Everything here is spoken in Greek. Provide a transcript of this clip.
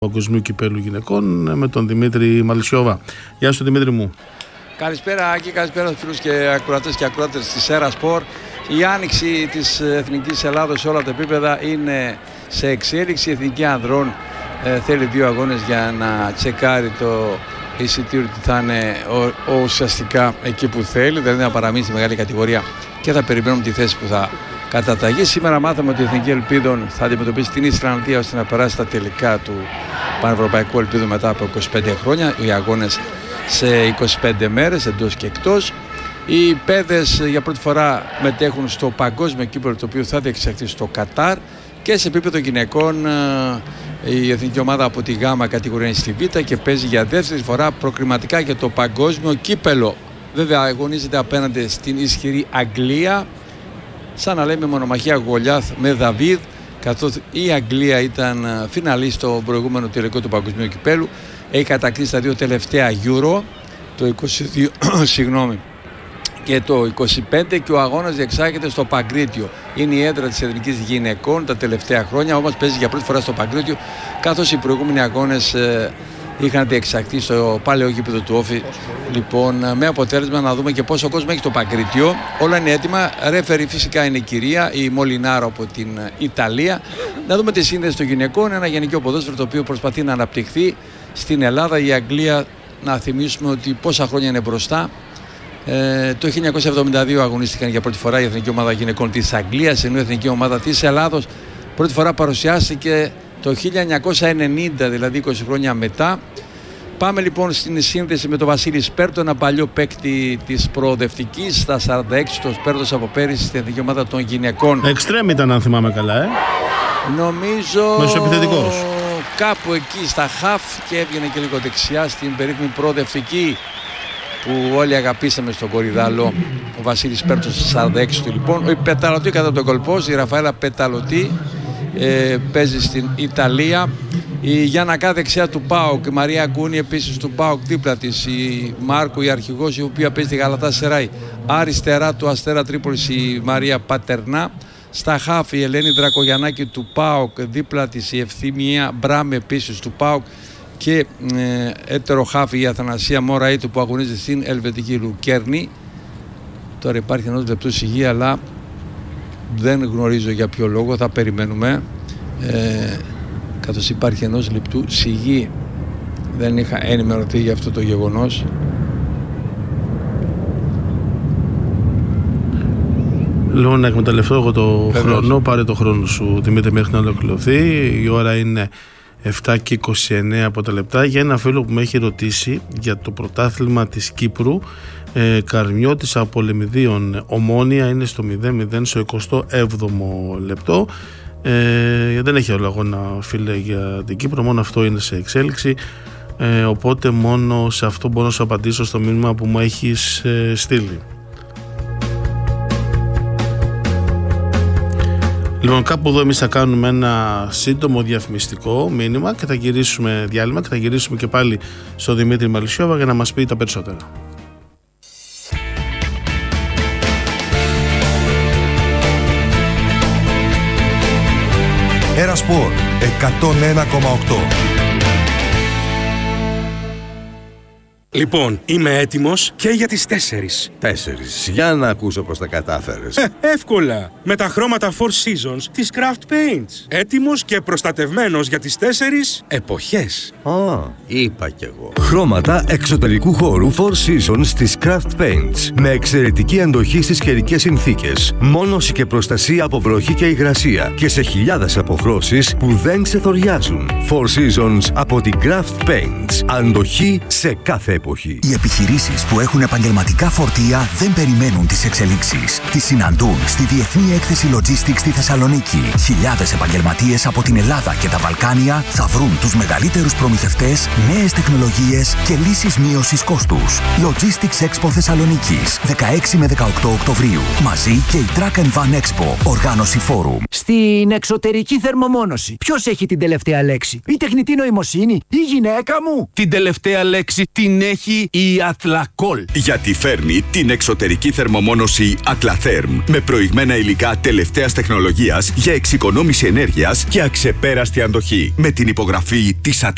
Παγκοσμίου Κυπέλλου Γυναικών με τον Δημήτρη Μαλισσιόβα. Γεια σου Δημήτρη μου. Καλησπέρα Άκη, καλησπέρα στους φίλους και ακροατές και ακροάτες της Έρα-Σπορ. Η άνοιξη της Εθνικής Ελλάδος σε όλα τα επίπεδα είναι σε εξέλιξη. Η Εθνική Ανδρών θέλει 2 αγώνες για να τσεκάρει το εισιτήριο ότι θα είναι ουσιαστικά εκεί που θέλει, δηλαδή να παραμείνει στη μεγάλη κατηγορία και θα περιμένουμε τη θέση που θα καταταγεί. Σήμερα μάθαμε ότι η Εθνική Ελπίδων θα αντιμετωπίσει την Ισλανδία ώστε να περάσει τα τελικά του Πανευρωπαϊκού Ελπίδου μετά από 25 χρόνια. Οι αγώνες σε 25 μέρες εντός και εκτός. Οι παιδες για πρώτη φορά μετέχουν στο παγκόσμιο κύπελλο το οποίο θα διεξαχθεί στο Κατάρ, και σε επίπεδο γυναικών η εθνική ομάδα από τη Γ κατηγορία είναι στη Β και παίζει για δεύτερη φορά προκριματικά για το παγκόσμιο κύπελλο. Βέβαια αγωνίζεται απέναντι στην ισχυρή Αγγλία, σαν να λέμε μονομαχία Γολιάθ με Δαβίδ, καθώς η Αγγλία ήταν φιναλίστ στο προηγούμενο τελικό του παγκοσμίου κυπέλλου. Έχει κατακτήσει τα 2 τελευταία Euro, το 22 και το 25, και ο αγώνας διεξάγεται στο Παγκρίτιο. Είναι η έδρα της εθνικής γυναικών τα τελευταία χρόνια, όμως παίζει για πρώτη φορά στο Παγκρίτιο, καθώς οι προηγούμενοι αγώνες είχαν διεξαχθεί στο παλαιό γήπεδο του Όφη. Λοιπόν, με αποτέλεσμα να δούμε και πόσο κόσμο έχει το Παγκρίτιο. Όλα είναι έτοιμα. Ρέφερη φυσικά είναι η κυρία, η Μολινάρο από την Ιταλία. Να δούμε τη σύνδεση των γυναικών, ένα γενικό ποδόσφαιρο το οποίο προσπαθεί να αναπτυχθεί στην Ελλάδα. Η Αγγλία, να θυμίσουμε ότι πόσα χρόνια είναι μπροστά. Το 1972 αγωνίστηκαν για πρώτη φορά η εθνική ομάδα γυναικών της Αγγλίας, ενώ η εθνική ομάδα της Ελλάδος πρώτη φορά παρουσιάστηκε το 1990, δηλαδή 20 χρόνια μετά. Πάμε λοιπόν στην σύνδεση με τον Βασίλη Σπέρτο, ένα παλιό παίκτη της προοδευτικής, στα 46 το Σπέρτος από πέρυσι στην εθνική ομάδα των γυναικών. Εξτρέμ ήταν, αν θυμάμαι καλά, Νομίζω μεσοεπιθετικός. Κάπου εκεί στα χαφ, και έβγαινε και λίγο δεξιά στην περίφημη προοδευτική που όλοι αγαπήσαμε στον Κορυδάλο. Ο Βασίλης Πέρτος στις 46 του λοιπόν. Ο Πεταλωτή κατά τον κολπός, η Ραφαέλα Πεταλωτή παίζει στην Ιταλία. Η Γιάννα Κά δεξιά του ΠΑΟΚ, η Μαρία Γκούνη επίσης του ΠΑΟΚ δίπλα της, η Μάρκο η αρχηγός η οποία παίζει στη Γαλατάσεράι. Αριστερά του Αστέρα Τρίπολης η Μαρία Πατερνά. Στα χάφη η Ελένη Δρακογιαννάκη του ΠΑΟΚ, δίπλα της η Ευθύμια Μπράμ επίσης του ΠΑΟΚ, και έτερο χάφη η Αθανασία Μωραΐτου που αγωνίζεται στην Ελβετική Λουκέρνη. Τώρα υπάρχει ενός λεπτού σιγή, αλλά δεν γνωρίζω για ποιο λόγο, θα περιμένουμε. Καθώς υπάρχει ενός λεπτού σιγή, δεν είχα ενημερωθεί για αυτό το γεγονός. Λέω να εκμεταλλευτώ εγώ το χρόνο, πάρε το χρόνο σου Δημήτρη μέχρι να ολοκληρωθεί. Η ώρα είναι 7 και 29 από τα λεπτά. Για ένα φίλο που με έχει ρωτήσει για το πρωτάθλημα της Κύπρου, Καρμιώτης από Λεμιδίων Ομόνια είναι στο 0-0 στο 27ο λεπτό. Δεν έχει άλλο αγώνα φίλε για την Κύπρο, μόνο αυτό είναι σε εξέλιξη, οπότε μόνο σε αυτό μπορώ να σου απαντήσω στο μήνυμα που μου έχεις στείλει. Λοιπόν, κάπου εδώ εμείς θα κάνουμε ένα σύντομο διαφημιστικό μήνυμα και θα γυρίσουμε διάλειμμα και θα γυρίσουμε και πάλι στο Δημήτρη Μαλισσιόβα για να μας πει τα περισσότερα. Έρα-Σπορ 101,8. Λοιπόν, είμαι έτοιμος και για τις 4. 4. Για να ακούσω πώς τα κατάφερες. Εύκολα. Με τα χρώματα Four Seasons της Craft Paints. Έτοιμος και προστατευμένος για τις 4 εποχές. Είπα κι εγώ. Χρώματα εξωτερικού χώρου Four Seasons της Craft Paints. Με εξαιρετική αντοχή στις καιρικές συνθήκες. Μόνωση και προστασία από βροχή και υγρασία. Και σε χιλιάδες αποχρώσεις που δεν ξεθοριάζουν. Four Seasons από την Craft Paints. Αντοχή σε κάθε εποχή. Οι επιχειρήσεις που έχουν επαγγελματικά φορτία δεν περιμένουν τις εξελίξεις. Τις συναντούν στη Διεθνή Έκθεση Logistics στη Θεσσαλονίκη. Χιλιάδες επαγγελματίες από την Ελλάδα και τα Βαλκάνια θα βρουν τους μεγαλύτερους προμηθευτές, νέες τεχνολογίες και λύσεις μείωσης κόστους. Logistics Expo Θεσσαλονίκης, 16 με 18 Οκτωβρίου. Μαζί και η Truck and Van Expo, οργάνωση φόρουμ. Στην εξωτερική θερμομόνωση, ποιος έχει την τελευταία λέξη? Η τεχνητή νοημοσύνη, η γυναίκα μου? Την τελευταία λέξη την έχει η Athlacol. Γιατί φέρνει την εξωτερική θερμομόνωση Atlatherm με προηγμένα υλικά τελευταίας τεχνολογίας για εξοικονόμηση ενέργειας και αξεπέραστη αντοχή. Με την υπογραφή της